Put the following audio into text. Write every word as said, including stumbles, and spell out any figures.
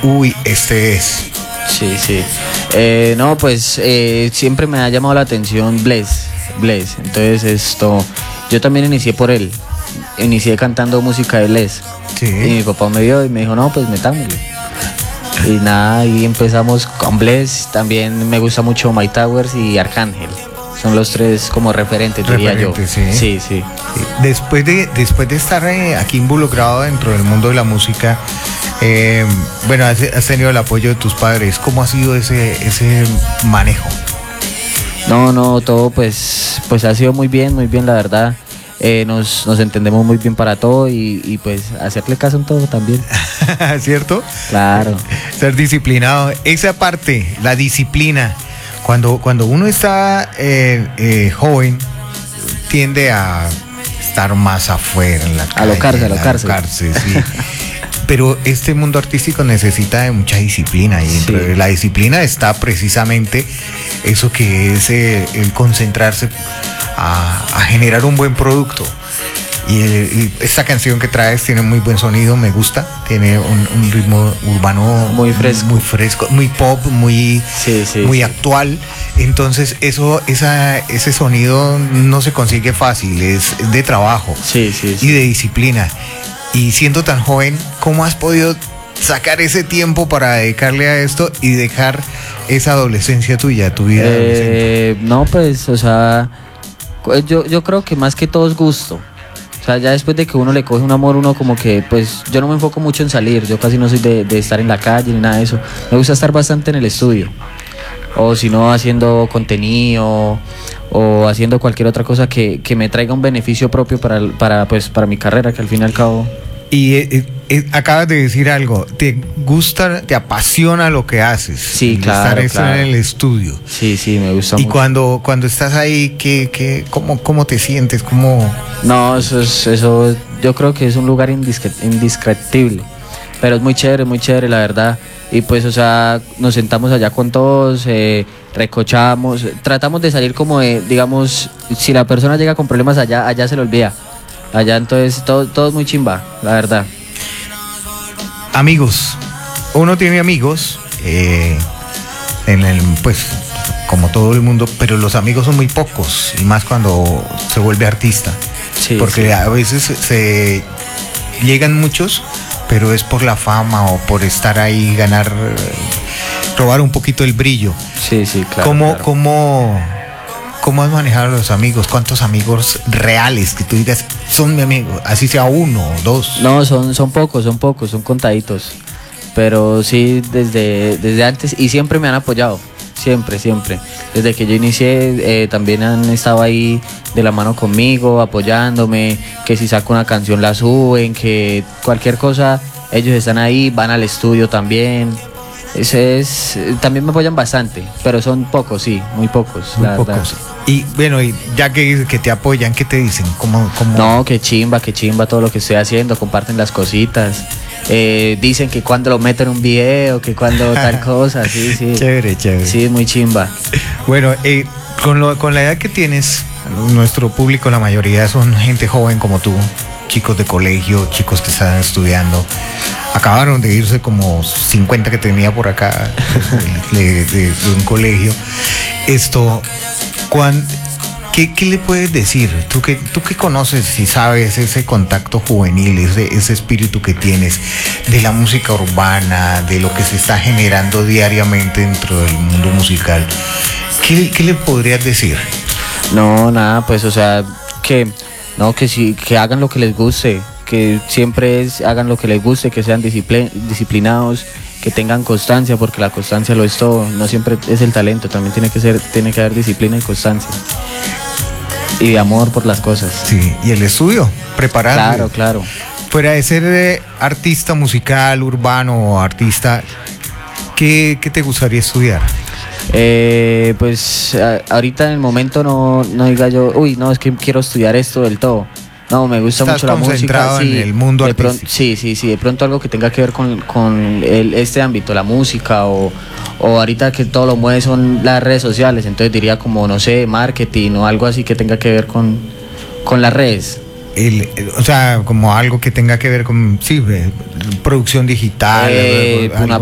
uy, este es. Sí, sí. Eh, no, pues eh, siempre me ha llamado la atención Bless, Bless. Entonces esto, yo también inicié por él. Inicié cantando música de Bless. Sí. Y mi papá me vio y me dijo, no, pues metámosle. Y nada, ahí empezamos con Bless. También me gusta mucho My Towers y Arcángel. Son los tres como referentes, diría yo. Referentes, Sí, sí. sí. Después de, después de estar eh, aquí involucrado dentro del mundo de la música, eh, bueno, has, has tenido el apoyo de tus padres. ¿Cómo ha sido ese, ese manejo? No, no, todo pues, pues ha sido muy bien, muy bien, la verdad. Eh, nos, nos entendemos muy bien para todo y, y pues hacerle caso en todo también. ¿Cierto? Claro. Ser disciplinado. Esa parte, la disciplina. Cuando, cuando uno está eh, eh, joven, tiende a estar más afuera en la calle. Alocarse, alocarse. Alocarse, sí. Pero este mundo artístico necesita de mucha disciplina y dentro Sí. de la disciplina está precisamente eso que es eh, el concentrarse a, a generar un buen producto. Y, y esta canción que traes tiene muy buen sonido, me gusta, tiene un, un ritmo urbano Muy fresco. muy fresco, muy pop, muy, Sí, sí, muy sí. actual. Entonces eso, esa, ese sonido no se consigue fácil, es de trabajo Sí, sí, sí. y de disciplina. Y siendo tan joven, ¿cómo has podido sacar ese tiempo para dedicarle a esto y dejar esa adolescencia tuya, tu vida adolescente? Eh, no, pues, o sea, cu- yo, yo creo que más que todo es gusto. O sea, ya después de que uno le coge un amor, uno como que, pues, yo no me enfoco mucho en salir. Yo casi no soy de, de estar en la calle ni nada de eso. Me gusta estar bastante en el estudio. O si no, haciendo contenido o haciendo cualquier otra cosa que, que me traiga un beneficio propio para, el- para, pues, para mi carrera, que al fin y al cabo... Y eh, eh, acabas de decir algo, te gusta, te apasiona lo que haces. Sí, el claro, estar eso claro. en el estudio. Sí, sí, me gusta Y mucho. cuando, cuando estás ahí, ¿qué, qué, cómo, ¿cómo te sientes? ¿Cómo? No, eso es, eso, yo creo que es un lugar indiscre- indescriptible, pero es muy chévere, muy chévere, la verdad. Y pues, o sea, nos sentamos allá con todos, eh, recochamos, tratamos de salir como de, digamos, si la persona llega con problemas allá, allá se le olvida. Allá entonces todo, todo es muy chimba, la verdad. Amigos, uno tiene amigos, eh, en el, pues, como todo el mundo, pero los amigos son muy pocos, y más cuando se vuelve artista. Sí, Porque sí. a veces se llegan muchos, pero es por la fama o por estar ahí, ganar, eh, robar un poquito el brillo. Sí, sí, claro. ¿Cómo, claro. cómo, ¿Cómo has manejado a los amigos? ¿Cuántos amigos reales que tú digas son mi amigo? Así sea uno o dos. No, son, son pocos, son pocos, son contaditos. Pero sí, desde, desde antes y siempre me han apoyado. Siempre, siempre. Desde que yo inicié, eh, también han estado ahí de la mano conmigo, apoyándome. Que si saco una canción la suben, que cualquier cosa, ellos están ahí, van al estudio también. Ese es, también me apoyan bastante, pero son pocos, sí, muy pocos, Muy la pocos. verdad. Y bueno, y ya que dices que te apoyan, ¿qué te dicen? ¿Cómo, cómo? No, qué chimba, qué chimba todo lo que estoy haciendo, comparten las cositas. Eh, dicen que cuando lo meten en un video, que cuando tal cosa, sí, sí. Chévere, chévere. Sí, muy chimba. Bueno, eh, con, lo, con la edad que tienes, nuestro público, la mayoría son gente joven como tú, chicos de colegio, chicos que están estudiando. Acabaron de irse como cincuenta que tenía por acá de, de- de un colegio. Esto, ¿cuán- ¿qué, qué le puedes decir? Tú que, tú que conoces y sabes ese contacto juvenil, ese, ese espíritu que tienes de la música urbana, de lo que se está generando diariamente dentro del mundo musical. ¿Qué, qué le podrías decir? No, nada, pues, o sea, que, no, que sí, que hagan lo que les guste, que siempre es, hagan lo que les guste, que sean discipli- disciplinados, que tengan constancia, porque la constancia lo es todo, no siempre es el talento, también tiene que ser, tiene que haber disciplina y constancia. Y de amor por las cosas. Sí, y el estudio, prepararse. Claro, claro. Fuera de ser eh, artista musical, urbano o artista, ¿qué, qué te gustaría estudiar? Eh, pues a- ahorita en el momento no, no diga yo, uy, no, es que quiero estudiar esto del todo. No, me gusta Estás mucho la música. concentrado en el mundo de pron- artístico. Sí, sí, sí, de pronto algo que tenga que ver con, con el- este ámbito, la música o, o ahorita que todo lo mueve son las redes sociales, entonces diría como, no sé, marketing o algo así que tenga que ver con, con las redes. El, el- o sea, como algo que tenga que ver con, sí, eh, producción digital. Eh, algo- una algo